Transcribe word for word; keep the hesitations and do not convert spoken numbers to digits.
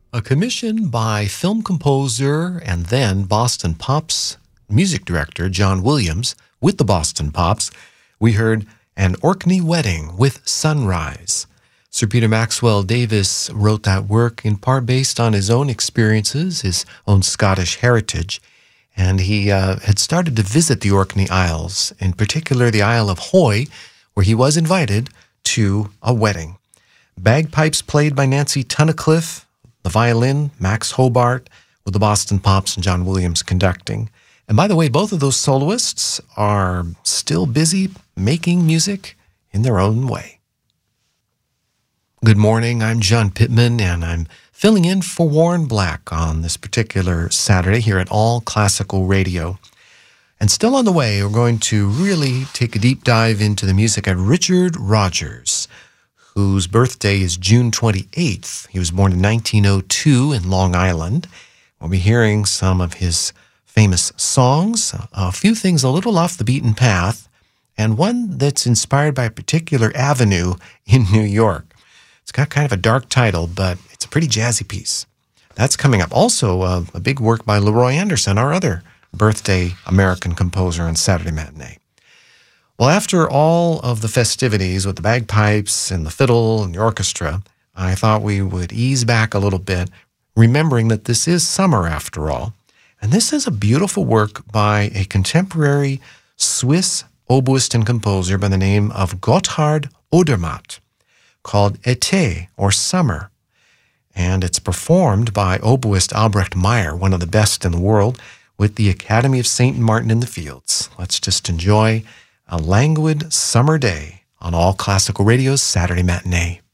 A commission by film composer and then Boston Pops music director John Williams with the Boston Pops, we heard An Orkney Wedding with Sunrise. Sir Peter Maxwell Davies wrote that work in part based on his own experiences, his own Scottish heritage, and he uh, had started to visit the Orkney Isles, in particular the Isle of Hoy, where he was invited to a wedding. Bagpipes played by Nancy Tunnicliffe, the violin, Max Hobart, with the Boston Pops and John Williams conducting. And by the way, both of those soloists are still busy making music in their own way. Good morning, I'm John Pittman, and I'm filling in for Warren Black on this particular Saturday here at All Classical Radio. And still on the way, we're going to really take a deep dive into the music of Richard Rodgers, whose birthday is June twenty-eighth. He was born in nineteen oh two in Long Island. We'll be hearing some of his famous songs, a few things a little off the beaten path, and one that's inspired by a particular avenue in New York. It's got kind of a dark title, but it's a pretty jazzy piece. That's coming up. Also, uh, a big work by Leroy Anderson, our other birthday American composer on Saturday Matinee. Well, after all of the festivities with the bagpipes and the fiddle and the orchestra, I thought we would ease back a little bit, remembering that this is summer after all. And this is a beautiful work by a contemporary Swiss oboist and composer by the name of Gotthard Odermatt, called Été, or Summer. And it's performed by oboist Albrecht Meyer, one of the best in the world, with the Academy of Saint Martin in the Fields. Let's just enjoy a languid summer day on All Classical Radio's Saturday Matinee.